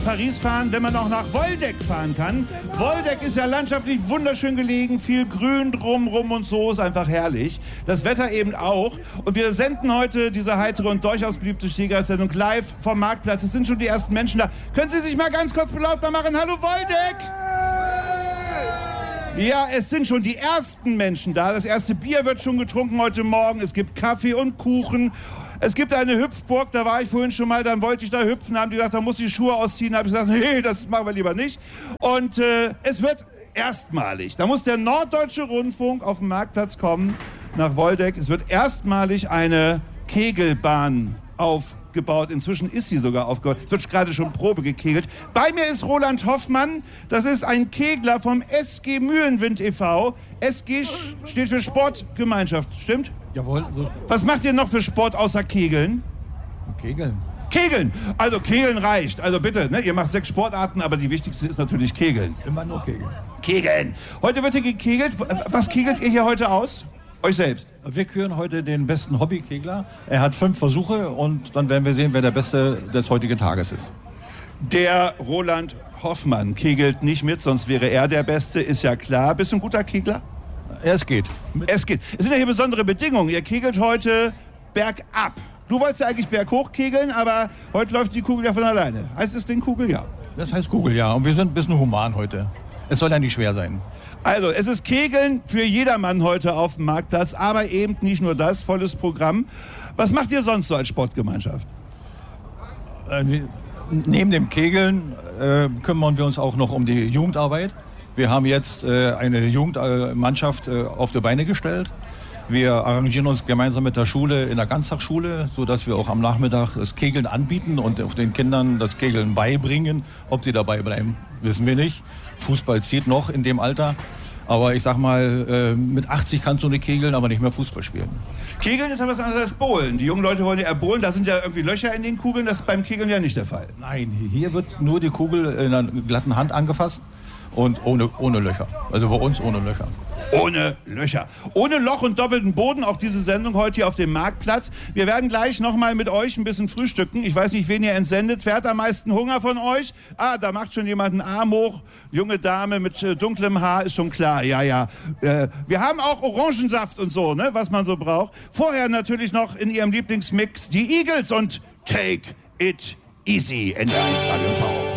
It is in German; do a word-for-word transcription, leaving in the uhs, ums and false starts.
Paris fahren, wenn man auch nach Woldeck fahren kann. Woldeck ist ja landschaftlich wunderschön gelegen, viel Grün drumrum und so, ist einfach herrlich. Das Wetter eben auch. Und wir senden heute diese heitere und durchaus beliebte Stehgreifsendung live vom Marktplatz. Es sind schon die ersten Menschen da. Können Sie sich mal ganz kurz belautbar machen? Hallo Woldeck! Ja, es sind schon die ersten Menschen da. Das erste Bier wird schon getrunken heute Morgen. Es gibt Kaffee und Kuchen. Es gibt eine Hüpfburg, da war ich vorhin schon mal, dann wollte ich da hüpfen, haben die gesagt, da muss die Schuhe ausziehen. Da habe ich gesagt, nee, das machen wir lieber nicht. Und äh, es wird erstmalig, da muss der Norddeutsche Rundfunk auf den Marktplatz kommen, nach Woldeck. Es wird erstmalig eine Kegelbahn aufgebaut. Inzwischen ist sie sogar aufgebaut. Es wird gerade schon Probe gekegelt. Bei mir ist Roland Hoffmann. Das ist ein Kegler vom S G Mühlenwind e V S G steht für Sportgemeinschaft, stimmt? Jawohl. So. Was macht ihr noch für Sport außer Kegeln? Kegeln. Kegeln! Also Kegeln reicht. Also bitte, ne? Ihr macht sechs Sportarten, aber die wichtigste ist natürlich Kegeln. Immer nur Kegeln. Kegeln! Heute wird hier gekegelt. Was kegelt ihr hier heute aus? Euch selbst? Wir küren heute den besten Hobbykegler. Er hat fünf Versuche und dann werden wir sehen, wer der Beste des heutigen Tages ist. Der Roland Hoffmann kegelt nicht mit, sonst wäre er der Beste, ist ja klar. Bist du ein guter Kegler? Es geht. Es geht. Es sind ja hier besondere Bedingungen. Ihr kegelt heute bergab. Du wolltest ja eigentlich berghoch kegeln, aber heute läuft die Kugel ja von alleine. Heißt es den Kugel? Ja. Das heißt Kugel, ja. Und wir sind ein bisschen human heute. Es soll ja nicht schwer sein. Also, es ist Kegeln für jedermann heute auf dem Marktplatz, aber eben nicht nur das, volles Programm. Was macht ihr sonst so als Sportgemeinschaft? Äh, neben dem Kegeln äh, kümmern wir uns auch noch um die Jugendarbeit. Wir haben jetzt äh, eine Jugendmannschaft äh, auf die Beine gestellt. Wir arrangieren uns gemeinsam mit der Schule in der Ganztagsschule, sodass wir auch am Nachmittag das Kegeln anbieten und auch den Kindern das Kegeln beibringen. Ob sie dabei bleiben, wissen wir nicht. Fußball zieht noch in dem Alter. Aber ich sag mal, äh, mit achtzig kannst du nicht kegeln, aber nicht mehr Fußball spielen. Kegeln ist ja was anderes als Bowlen. Die jungen Leute wollen ja eher bowlen, da sind ja irgendwie Löcher in den Kugeln. Das ist beim Kegeln ja nicht der Fall. Nein, hier wird nur die Kugel in einer glatten Hand angefasst. Und ohne, ohne Löcher. Also bei uns ohne Löcher. Ohne Löcher. Ohne Loch und doppelten Boden, auch diese Sendung heute hier auf dem Marktplatz. Wir werden gleich nochmal mit euch ein bisschen frühstücken. Ich weiß nicht, wen ihr entsendet. Wer hat am meisten Hunger von euch? Ah, da macht schon jemand einen Arm hoch. Junge Dame mit äh, dunklem Haar, ist schon klar. Ja, ja. Äh, wir haben auch Orangensaft und so, ne, was man so braucht. Vorher natürlich noch in ihrem Lieblingsmix die Eagles und Take It Easy. N D R eins Radio V.